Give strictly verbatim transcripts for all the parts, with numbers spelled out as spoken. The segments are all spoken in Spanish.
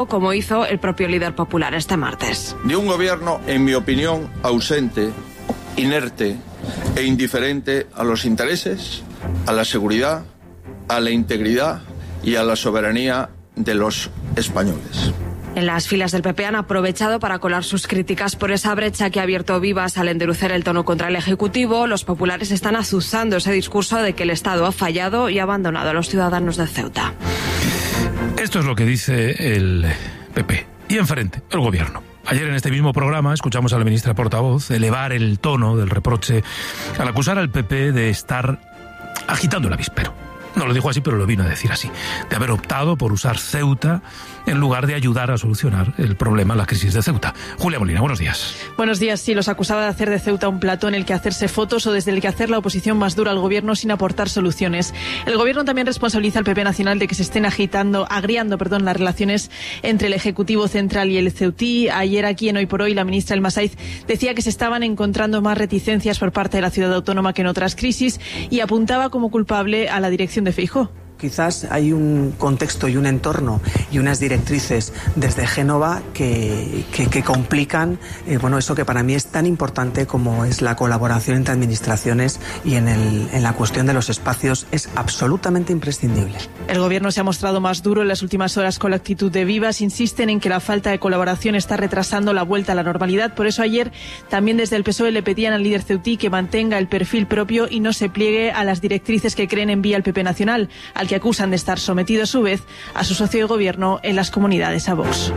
como hizo el propio líder popular este martes. De un gobierno, en mi opinión, ausente, inerte e indiferente a los intereses, a la seguridad, a la integridad y a la soberanía de los españoles. En las filas del P P han aprovechado para colar sus críticas por esa brecha que ha abierto Vivas al endurecer el tono contra el Ejecutivo. Los populares están azuzando ese discurso de que el Estado ha fallado y ha abandonado a los ciudadanos de Ceuta. Esto es lo que dice el P P. Y enfrente, el Gobierno. Ayer en este mismo programa escuchamos a la ministra portavoz elevar el tono del reproche al acusar al P P de estar agitando el avispero. No lo dijo así, pero lo vino a decir así, de haber optado por usar Ceuta en lugar de ayudar a solucionar el problema, la crisis de Ceuta. Julia Molina, buenos días. Buenos días. Sí, los acusaba de hacer de Ceuta un plató en el que hacerse fotos o desde el que hacer la oposición más dura al gobierno sin aportar soluciones. El gobierno también responsabiliza al P P nacional de que se estén agitando, agriando, perdón, las relaciones entre el Ejecutivo Central y el Ceutí. Ayer aquí en Hoy por Hoy la ministra Elma Saiz decía que se estaban encontrando más reticencias por parte de la ciudad autónoma que en otras crisis y apuntaba como culpable a la dirección de Feijóo. Quizás hay un contexto y un entorno y unas directrices desde Génova que, que, que complican eh, bueno, eso que para mí es tan importante como es la colaboración entre administraciones y en, el, en la cuestión de los espacios es absolutamente imprescindible. El gobierno se ha mostrado más duro en las últimas horas con la actitud de Vivas. Insisten en que la falta de colaboración está retrasando la vuelta a la normalidad. Por eso ayer también desde el P S O E le pedían al líder ceutí que mantenga el perfil propio y no se pliegue a las directrices que creen envía el P P nacional, al que acusan de estar sometido a su vez a su socio de gobierno en las comunidades, a Vox.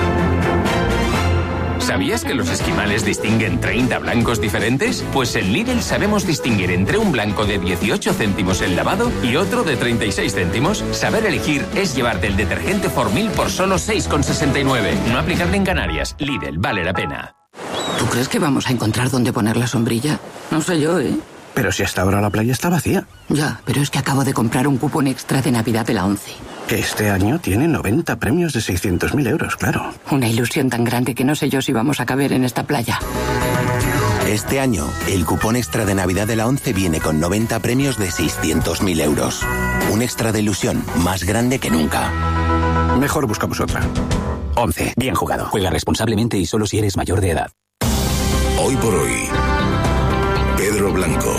¿Sabías que los esquimales distinguen treinta blancos diferentes? Pues en Lidl sabemos distinguir entre un blanco de dieciocho céntimos el lavado y otro de treinta y seis céntimos. Saber elegir es llevarte el detergente Formil por solo seis con sesenta y nueve. No aplicable en Canarias. Lidl, vale la pena. ¿Tú crees que vamos a encontrar dónde poner la sombrilla? No sé yo, ¿eh? Pero si hasta ahora la playa está vacía. Ya, pero es que acabo de comprar un cupón extra de Navidad de la ONCE. Que este año tiene noventa premios de seiscientos mil euros, claro. Una ilusión tan grande que no sé yo si vamos a caber en esta playa. Este año, el cupón extra de Navidad de la ONCE viene con noventa premios de seiscientos mil euros. Un extra de ilusión más grande que nunca. Mejor buscamos otra. ONCE, bien jugado. Juega responsablemente y solo si eres mayor de edad. Hoy por hoy, Pedro Blanco.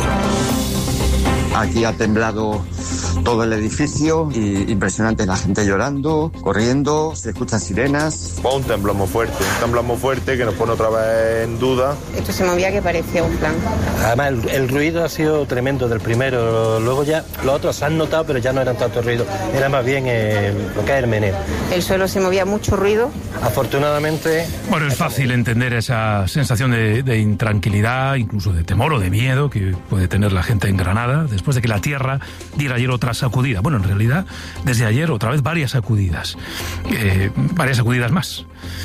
Aquí ha temblado todo el edificio y impresionante, la gente llorando, corriendo, se escuchan sirenas. Fue un temblor muy fuerte, un temblor muy fuerte que nos pone otra vez en duda. Esto se movía que parecía un plan. Además el, el ruido ha sido tremendo del primero, luego ya los otros se han notado pero ya no eran tanto ruido, era más bien eh, lo que es el meneo. El suelo se movía mucho ruido. Afortunadamente... Bueno, es fácil entender esa sensación de, de intranquilidad, incluso de temor o de miedo que puede tener la gente en Granada después de que la tierra diera ayer otra sacudida. Bueno, en realidad, desde ayer otra vez varias sacudidas. Eh, varias sacudidas más.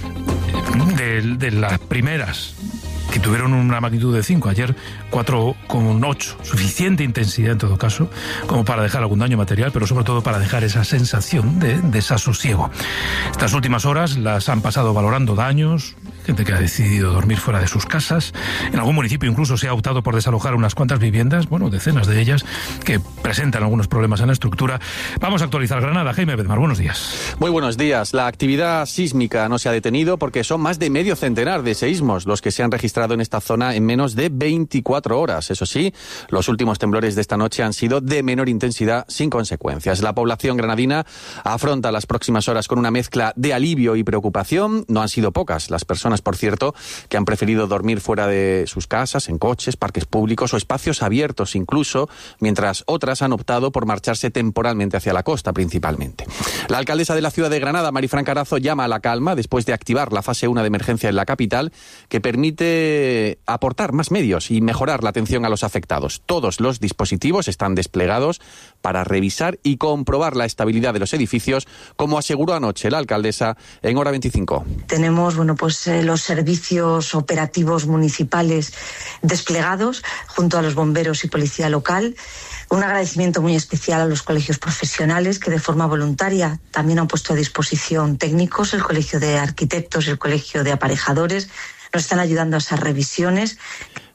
De, de las primeras, que tuvieron una magnitud de cinco, ayer cuatro coma ocho, suficiente intensidad en todo caso, como para dejar algún daño material, pero sobre todo para dejar esa sensación de desasosiego. Estas últimas horas las han pasado valorando daños, gente que ha decidido dormir fuera de sus casas. En algún municipio incluso se ha optado por desalojar unas cuantas viviendas, bueno, decenas de ellas, que presentan algunos problemas en la estructura. Vamos a actualizar Granada. Jaime Bedmar, buenos días. Muy buenos días. La actividad sísmica no se ha detenido porque son más de medio centenar de seísmos los que se han registrado en esta zona en menos de veinticuatro horas. Eso sí, los últimos temblores de esta noche han sido de menor intensidad sin consecuencias. La población granadina afronta las próximas horas con una mezcla de alivio y preocupación. No han sido pocas las personas, por cierto, que han preferido dormir fuera de sus casas, en coches, parques públicos o espacios abiertos incluso, mientras otras han optado por marcharse temporalmente hacia la costa principalmente. La alcaldesa de la ciudad de Granada, Marifran Carazo, llama a la calma después de activar la fase uno de emergencia en la capital, que permite aportar más medios y mejorar la atención a los afectados. Todos los dispositivos están desplegados para revisar y comprobar la estabilidad de los edificios, como aseguró anoche la alcaldesa en Hora veinticinco. Tenemos, bueno, pues eh, los servicios operativos municipales desplegados junto a los bomberos y policía local. Un agradecimiento muy especial a los colegios profesionales que de forma voluntaria también han puesto a disposición técnicos, el Colegio de Arquitectos y el Colegio de Aparejadores. Nos están ayudando a esas revisiones.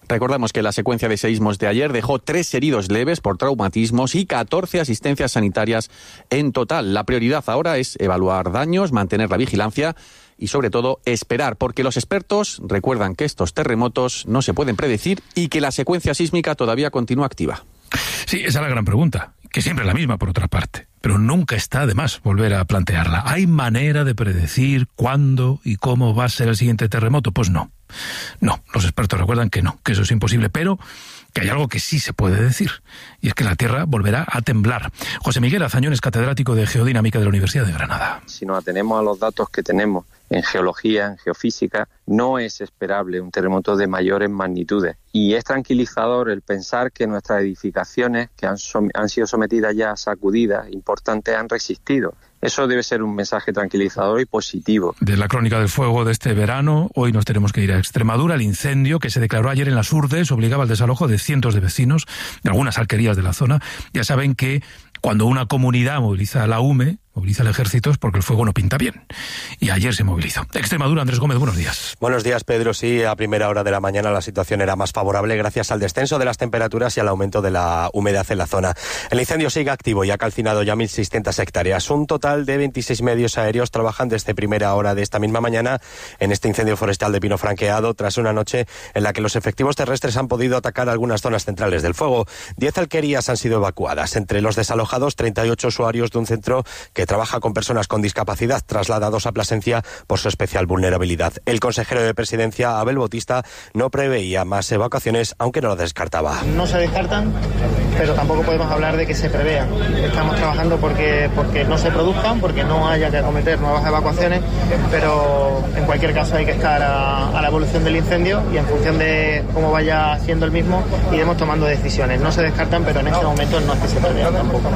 Recordamos que la secuencia de seísmos de ayer dejó tres heridos leves por traumatismos y catorce asistencias sanitarias en total. La prioridad ahora es evaluar daños, mantener la vigilancia y sobre todo esperar, porque los expertos recuerdan que estos terremotos no se pueden predecir y que la secuencia sísmica todavía continúa activa. Sí, esa es la gran pregunta, que siempre es la misma por otra parte, pero nunca está de más volver a plantearla. ¿Hay manera de predecir cuándo y cómo va a ser el siguiente terremoto? Pues no. No, los expertos recuerdan que no, que eso es imposible, pero que hay algo que sí se puede decir, y es que la Tierra volverá a temblar. José Miguel Azañón es catedrático de Geodinámica de la Universidad de Granada. Si nos atenemos a los datos que tenemos en geología, en geofísica, no es esperable un terremoto de mayores magnitudes. Y es tranquilizador el pensar que nuestras edificaciones, que han, som- han sido sometidas ya a sacudidas importantes, han resistido. Eso debe ser un mensaje tranquilizador y positivo. De la crónica del fuego de este verano, hoy nos tenemos que ir a Extremadura. El incendio que se declaró ayer en las Urdes obligaba al desalojo de cientos de vecinos de algunas alquerías de la zona. Ya saben que cuando una comunidad moviliza a la U M E, moviliza al ejército, es porque el fuego no pinta bien. Y ayer se movilizó. Extremadura, Andrés Gómez, buenos días. Buenos días, Pedro. Sí, a primera hora de la mañana la situación era más favorable gracias al descenso de las temperaturas y al aumento de la humedad en la zona. El incendio sigue activo y ha calcinado ya mil seiscientas hectáreas. Un total de veintiséis medios aéreos trabajan desde primera hora de esta misma mañana en este incendio forestal de pino franqueado, tras una noche en la que los efectivos terrestres han podido atacar algunas zonas centrales del fuego. Diez alquerías han sido evacuadas. Entre los desalojados, treinta y ocho usuarios de un centro que trabaja con personas con discapacidad, trasladados a Plasencia por su especial vulnerabilidad. El consejero de Presidencia, Abel Bautista, no preveía más evacuaciones, aunque no lo descartaba. No se descartan, pero tampoco podemos hablar de que se prevean. Estamos trabajando porque, porque no se produzcan, porque no haya que acometer nuevas evacuaciones, pero en cualquier caso hay que estar a, a la evolución del incendio y en función de cómo vaya siendo el mismo iremos tomando decisiones. No se descartan, pero en este momento no es que se prevean tampoco.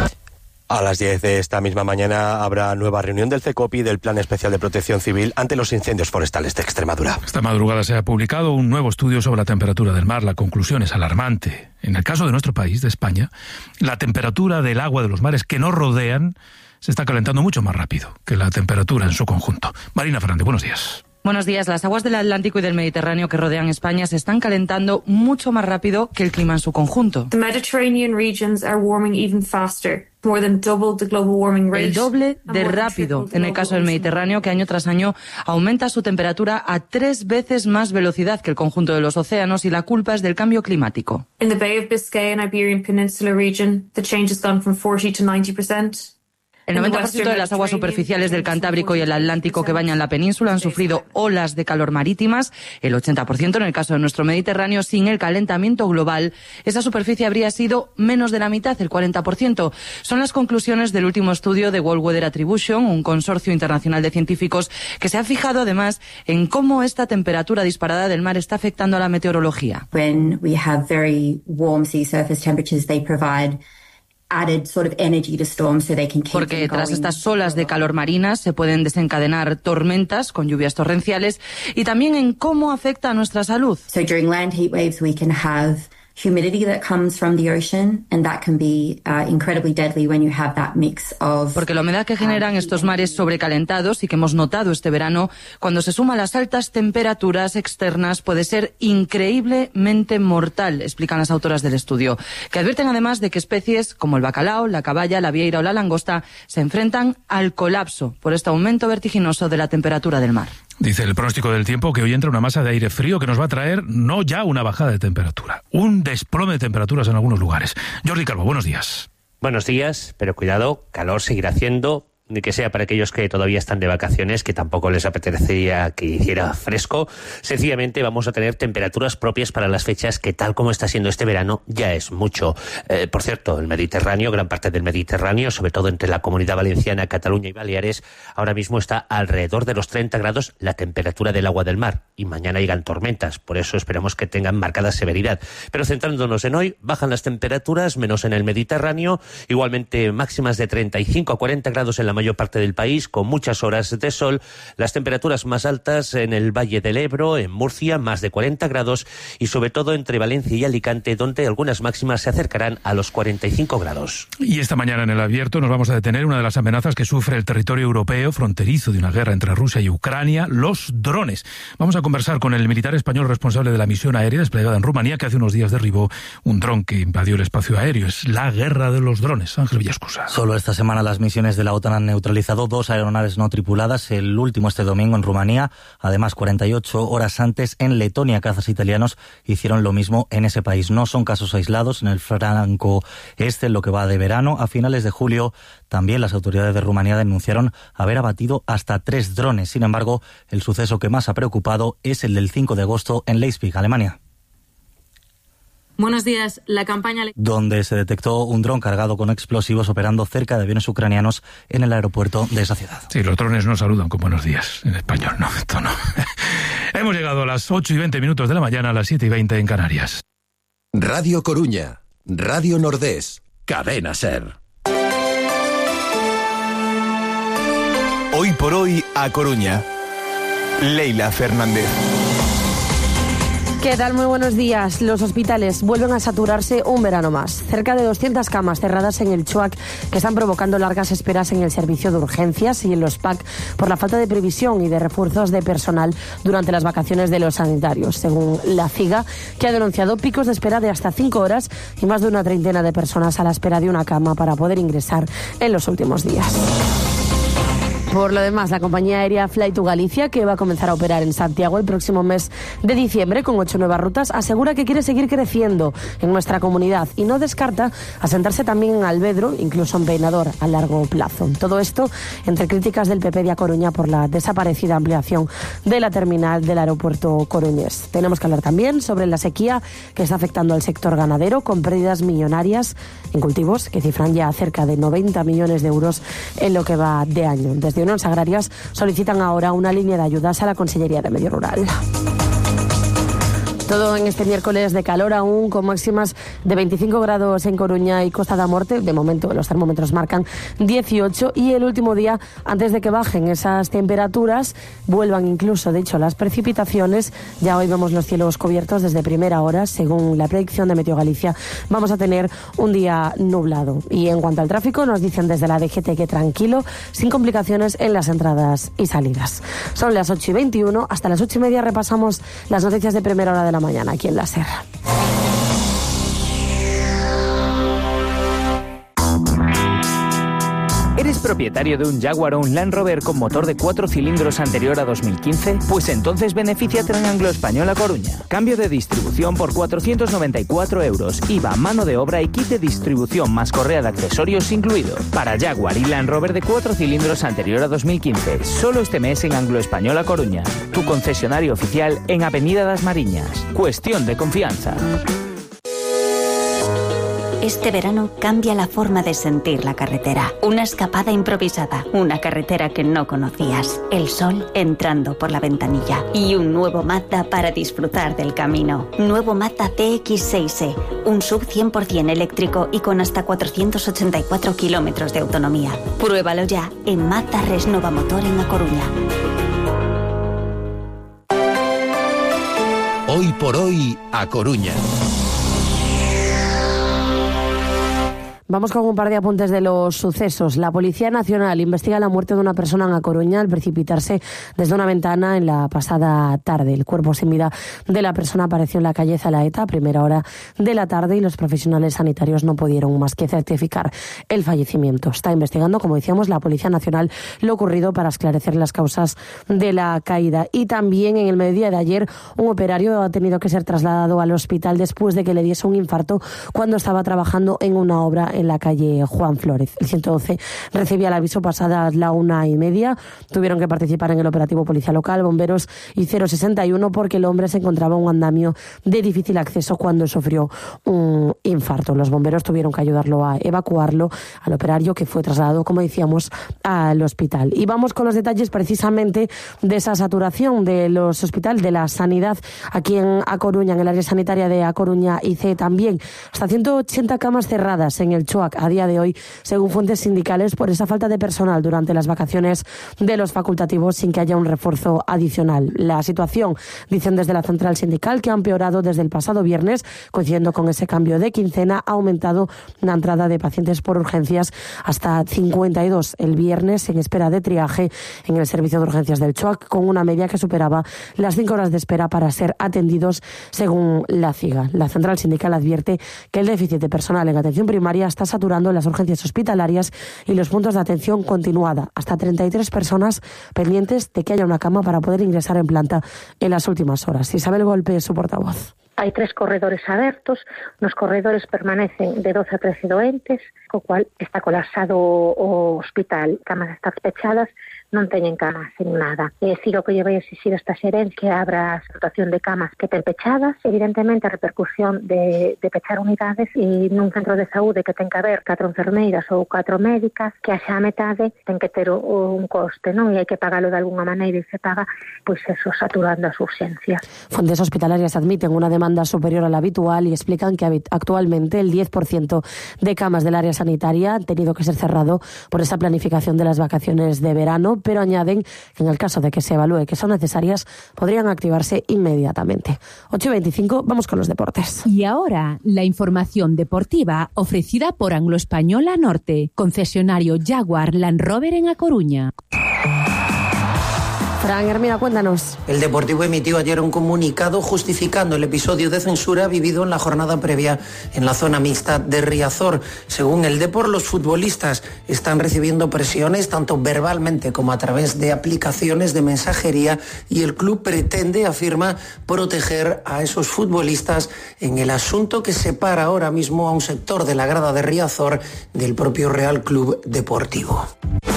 A las diez de esta misma mañana habrá nueva reunión del CECOPI del Plan Especial de Protección Civil ante los incendios forestales de Extremadura. Esta madrugada se ha publicado un nuevo estudio sobre la temperatura del mar. La conclusión es alarmante. En el caso de nuestro país, de España, la temperatura del agua de los mares que nos rodean se está calentando mucho más rápido que la temperatura en su conjunto. Marina Fernández, buenos días. Buenos días. Las aguas del Atlántico y del Mediterráneo que rodean España se están calentando mucho más rápido que el clima en su conjunto. The Mediterranean regions are warming even faster. More than double the global warming rate. El doble de rápido en el caso del Mediterráneo, que año tras año aumenta su temperatura a tres veces más velocidad que el conjunto de los océanos, y la culpa es del cambio climático. In the Bay of Biscay and Iberian Peninsula region, the change has gone from forty to ninety percent. El noventa por ciento de las aguas superficiales del Cantábrico y el Atlántico que bañan la península han sufrido olas de calor marítimas. El ochenta por ciento en el caso de nuestro Mediterráneo. Sin el calentamiento global, esa superficie habría sido menos de la mitad, el cuarenta por ciento. Son las conclusiones del último estudio de World Weather Attribution, un consorcio internacional de científicos que se ha fijado además en cómo esta temperatura disparada del mar está afectando a la meteorología. When we have very warm sea surface temperatures, they provide Porque tras estas olas de calor marinas se pueden desencadenar tormentas con lluvias torrenciales, y también en cómo afecta a nuestra salud. So during land heat waves we can have humidity that comes from the ocean, and that can be uh, incredibly deadly when you have that mix of... Porque la humedad que generan estos mares sobrecalentados y que hemos notado este verano, cuando se suma a las altas temperaturas externas, puede ser increíblemente mortal, explican las autoras del estudio, que advierten además de que especies como el bacalao, la caballa, la vieira o la langosta se enfrentan al colapso por este aumento vertiginoso de la temperatura del mar. Dice el pronóstico del tiempo que hoy entra una masa de aire frío que nos va a traer no ya una bajada de temperatura, un desplome de temperaturas en algunos lugares. Jordi Calvo, buenos días. Buenos días, pero cuidado, calor seguirá haciendo, ni que sea para aquellos que todavía están de vacaciones, que tampoco les apetecería que hiciera fresco. Sencillamente vamos a tener temperaturas propias para las fechas, que tal como está siendo este verano ya es mucho. Eh, por cierto, el Mediterráneo, gran parte del Mediterráneo, sobre todo entre la Comunidad Valenciana, Cataluña y Baleares, ahora mismo está alrededor de los treinta grados la temperatura del agua del mar, y mañana llegan tormentas, por eso esperamos que tengan marcada severidad. Pero centrándonos en hoy, bajan las temperaturas, menos en el Mediterráneo, igualmente máximas de treinta y cinco a cuarenta grados en la la mayor parte del país, con muchas horas de sol. Las temperaturas más altas en el Valle del Ebro, en Murcia, más de cuarenta grados, y sobre todo entre Valencia y Alicante, donde algunas máximas se acercarán a los cuarenta y cinco grados. Y esta mañana en El Abierto nos vamos a detener una de las amenazas que sufre el territorio europeo fronterizo de una guerra entre Rusia y Ucrania, los drones. Vamos a conversar con el militar español responsable de la misión aérea desplegada en Rumanía, que hace unos días derribó un dron que invadió el espacio aéreo. Es la guerra de los drones. Ángel Villascusa. Solo esta semana las misiones de la OTAN han neutralizado dos aeronaves no tripuladas, el último este domingo en Rumanía. Además, cuarenta y ocho horas antes en Letonia, cazas italianos hicieron lo mismo en ese país. No son casos aislados en el franco este, en lo que va de verano. A finales de julio, también las autoridades de Rumanía denunciaron haber abatido hasta tres drones. Sin embargo, el suceso que más ha preocupado es el del cinco de agosto en Leipzig, Alemania. Buenos días. La campaña... Donde se detectó un dron cargado con explosivos operando cerca de aviones ucranianos en el aeropuerto de esa ciudad. Sí, los drones no saludan con buenos días en español, no, esto no. Hemos llegado a las ocho y veinte minutos de la mañana, a las siete y veinte en Canarias. Radio Coruña, Radio Nordés, Cadena SER. Hoy por hoy a Coruña. Leila Fernández. ¿Qué tal? Muy buenos días. Los hospitales vuelven a saturarse un verano más. Cerca de doscientas camas cerradas en el CHUAC que están provocando largas esperas en el servicio de urgencias y en los P A C por la falta de previsión y de refuerzos de personal durante las vacaciones de los sanitarios, según la CIGA, que ha denunciado picos de espera de hasta cinco horas y más de una treintena de personas a la espera de una cama para poder ingresar en los últimos días. Por lo demás, la compañía aérea Fly to Galicia, que va a comenzar a operar en Santiago el próximo mes de diciembre con ocho nuevas rutas, asegura que quiere seguir creciendo en nuestra comunidad y no descarta asentarse también en Alvedro, incluso en Peinador, a largo plazo. Todo esto entre críticas del P P de A Coruña por la desaparecida ampliación de la terminal del aeropuerto coruñés. Tenemos que hablar también sobre la sequía que está afectando al sector ganadero, con pérdidas millonarias en cultivos que cifran ya cerca de noventa millones de euros en lo que va de año. Desde Uniones Agrarias solicitan ahora una línea de ayudas a la Consellería de Medio Rural. Todo en este miércoles de calor aún, con máximas de veinticinco grados en Coruña y Costa da Morte. De momento los termómetros marcan dieciocho y el último día, antes de que bajen esas temperaturas, vuelvan incluso, de hecho, las precipitaciones. Ya hoy vemos los cielos cubiertos desde primera hora. Según la predicción de Meteo Galicia, vamos a tener un día nublado. Y en cuanto al tráfico, nos dicen desde la D G T que tranquilo, sin complicaciones en las entradas y salidas. Son las ocho y veintiuno, hasta las ocho y media repasamos las noticias de primera hora de la mañana aquí en la SER. ¿Eres propietario de un Jaguar o un Land Rover con motor de cuatro cilindros anterior a dos mil quince? Pues entonces benefíciate en Anglo Español A Coruña. Cambio de distribución por cuatrocientos noventa y cuatro euros, I V A, mano de obra y kit de distribución más correa de accesorios incluido. Para Jaguar y Land Rover de cuatro cilindros anterior a dos mil quince, solo este mes en Anglo Español A Coruña. Tu concesionario oficial en Avenida das Mariñas. Cuestión de confianza. Este verano cambia la forma de sentir la carretera. Una escapada improvisada, una carretera que no conocías, el sol entrando por la ventanilla y un nuevo Mazda para disfrutar del camino. Nuevo Mazda C X seis E, un sub cien por ciento eléctrico y con hasta cuatrocientos ochenta y cuatro kilómetros de autonomía. Pruébalo ya en Mazda Resnova Motor en A Coruña. Hoy por hoy a Coruña. Vamos con un par de apuntes de los sucesos. La Policía Nacional investiga la muerte de una persona en A Coruña al precipitarse desde una ventana en la pasada tarde. El cuerpo sin vida de la persona apareció en la calle Zalaeta a primera hora de la tarde y los profesionales sanitarios no pudieron más que certificar el fallecimiento. Está investigando, como decíamos, la Policía Nacional lo ocurrido para esclarecer las causas de la caída. Y también en el mediodía de ayer un operario ha tenido que ser trasladado al hospital después de que le diese un infarto cuando estaba trabajando en una obra en la calle Juan Flórez. El ciento doce recibía el aviso pasadas la una y media. Tuvieron que participar en el operativo policía local, bomberos y cero sesenta y uno porque el hombre se encontraba en un andamio de difícil acceso cuando sufrió un infarto. Los bomberos tuvieron que ayudarlo a evacuarlo, al operario, que fue trasladado, como decíamos, al hospital. Y vamos con los detalles precisamente de esa saturación de los hospitales, de la sanidad aquí en A Coruña, en el área sanitaria de A Coruña I C también. Hasta ciento ochenta camas cerradas en el Choac a día de hoy, según fuentes sindicales, por esa falta de personal durante las vacaciones de los facultativos sin que haya un refuerzo adicional. La situación, dicen desde la central sindical, que ha empeorado desde el pasado viernes, coincidiendo con ese cambio de quincena, ha aumentado la entrada de pacientes por urgencias hasta cincuenta y dos el viernes en espera de triaje en el servicio de urgencias del Choac, con una media que superaba las cinco horas de espera para ser atendidos, según la CIGA. La central sindical advierte que el déficit de personal en atención primaria está saturando las urgencias hospitalarias y los puntos de atención continuada. Hasta treinta y tres personas pendientes de que haya una cama para poder ingresar en planta en las últimas horas. Isabel Golpe es su portavoz. Hay tres corredores abiertos, los corredores permanecen de doce a trece doentes, co cual está colapsado o hospital, camas están pechadas, non teñen camas en nada. É dicir, o que lle vai exigir esta xerencia que abra a situación de camas que ten pechadas, evidentemente a repercusión de, de pechar unidades e nun centro de saúde que ten que haber catro enfermeiras ou catro médicas, que haxa a metade ten que ter o, un coste, non? E hai que pagalo de alguna maneira e se paga, pois eso, saturando as urgencias. Fontes hospitalarias admiten una demanda superior a la habitual y explican que actualmente el diez por ciento de camas del área sanitaria han tenido que ser cerrado por esa planificación de las vacaciones de verano, pero añaden que en el caso de que se evalúe que son necesarias, podrían activarse inmediatamente. ocho y veinticinco, vamos con los deportes. Y ahora, la información deportiva ofrecida por Anglo-Española Norte, concesionario Jaguar Land Rover en A Coruña. Fran Hermida, cuéntanos. El Deportivo emitió ayer un comunicado justificando el episodio de censura vivido en la jornada previa en la zona mixta de Riazor. Según el Depor, los futbolistas están recibiendo presiones tanto verbalmente como a través de aplicaciones de mensajería y el club pretende, afirma, proteger a esos futbolistas en el asunto que separa ahora mismo a un sector de la grada de Riazor del propio Real Club Deportivo.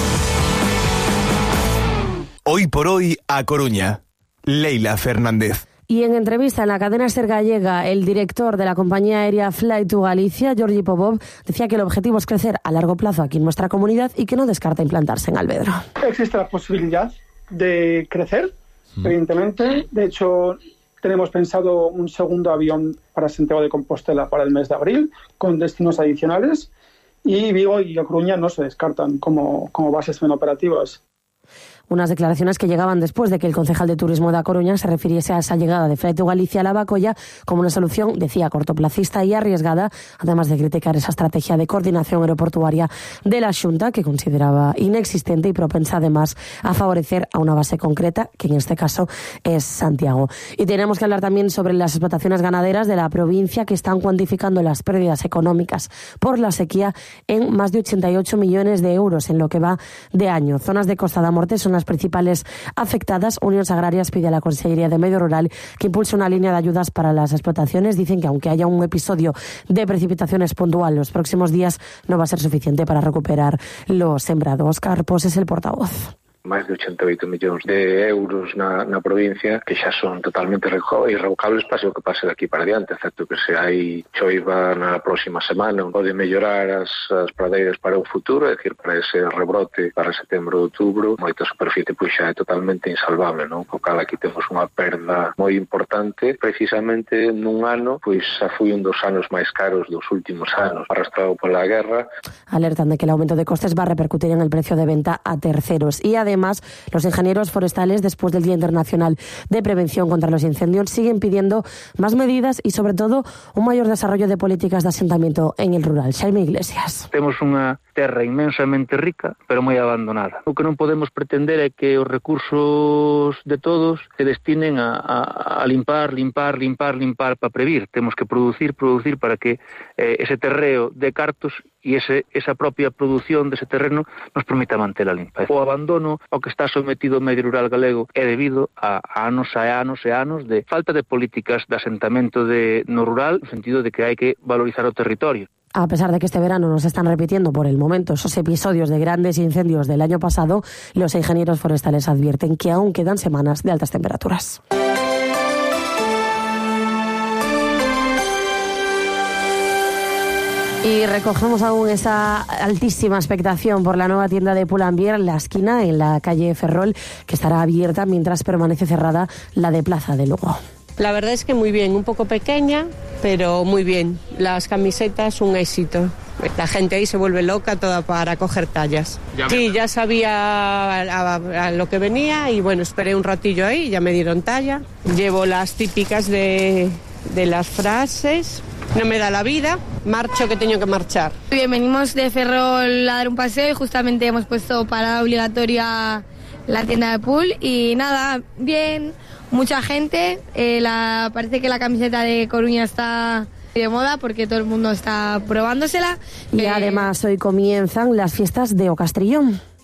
Hoy por hoy, A Coruña. Leila Fernández. Y en entrevista en la cadena SER gallega, el director de la compañía aérea Fly to Galicia, Jordi Popov, decía que el objetivo es crecer a largo plazo aquí en nuestra comunidad y que no descarta implantarse en Alvedro. Existe la posibilidad de crecer, evidentemente. De hecho, tenemos pensado un segundo avión para Santiago de Compostela para el mes de abril, con destinos adicionales. Y Vigo y A Coruña no se descartan como, como bases operativas. Unas declaraciones que llegaban después de que el concejal de Turismo de A Coruña se refiriese a esa llegada de Fly to Galicia a la Bacolla como una solución, decía, cortoplacista y arriesgada, además de criticar esa estrategia de coordinación aeroportuaria de la Xunta, que consideraba inexistente y propensa además a favorecer a una base concreta, que en este caso es Santiago. Y tenemos que hablar también sobre las explotaciones ganaderas de la provincia, que están cuantificando las pérdidas económicas por la sequía en más de ochenta y ocho millones de euros en lo que va de año. Zonas de Costa da Morte son las principales afectadas. Unións Agrarias pide a la Consellería de Medio Rural que impulse una línea de ayudas para las explotaciones. Dicen que aunque haya un episodio de precipitaciones puntual los próximos días, no va a ser suficiente para recuperar lo sembrado. Óscar Pos es el portavoz. máis de ochenta e oito millóns de euros na, na provincia que xa son totalmente irrevocables pase o que pase de aquí para adiante, excepto que se hai choiva na próxima semana pode mellorar as, as pradeiras para o futuro, é dicir, para ese rebrote para setembro e outubro, moita superficie pois xa é totalmente insalvable, non? Co cal aquí temos unha perda moi importante, precisamente nun ano, pois xa foi un dos anos máis caros dos últimos anos, arrastrado pola guerra. Alertan de que el aumento de costes va a repercutir en el precio de venta a terceros y además Además, los ingenieros forestales, después del Día Internacional de Prevención contra los Incendios, siguen pidiendo más medidas y, sobre todo, un mayor desarrollo de políticas de asentamiento en el rural. Xaime Iglesias. Temos unha terra inmensamente rica, pero moi abandonada. O que non podemos pretender é que os recursos de todos se destinen a, a, a limpar, limpar, limpar, limpar para previr. Temos que producir, producir para que eh, ese terreo de cartos e ese, esa propia produción dese terreno nos permita manter a limpa. O abandono ao que está sometido o medio rural galego é debido a anos e anos e anos de falta de políticas de asentamento de, no rural, no sentido de que hai que valorizar o territorio. A pesar de que este verano nos están repitiendo por el momento esos episodios de grandes incendios del año pasado, los ingenieros forestales advierten que aún quedan semanas de altas temperaturas. Y recogemos aún esa altísima expectación por la nueva tienda de Pull&Bear, La Esquina, en la calle Ferrol, que estará abierta mientras permanece cerrada la de Plaza de Lugo. La verdad es que muy bien, un poco pequeña, pero muy bien. Las camisetas, un éxito. La gente ahí se vuelve loca toda para coger tallas. Ya sí, ya sabía a, a, a lo que venía y bueno, esperé un ratillo ahí, ya me dieron talla. Llevo las típicas de, de las frases. No me da la vida, marcho que tengo que marchar. Bien, venimos de Ferrol a dar un paseo y justamente hemos puesto parada obligatoria la tienda de pool y nada, bien, mucha gente. Eh, la, parece que la camiseta de Coruña está de moda porque todo el mundo está probándosela. Y eh, además hoy comienzan las fiestas de O Castrillón.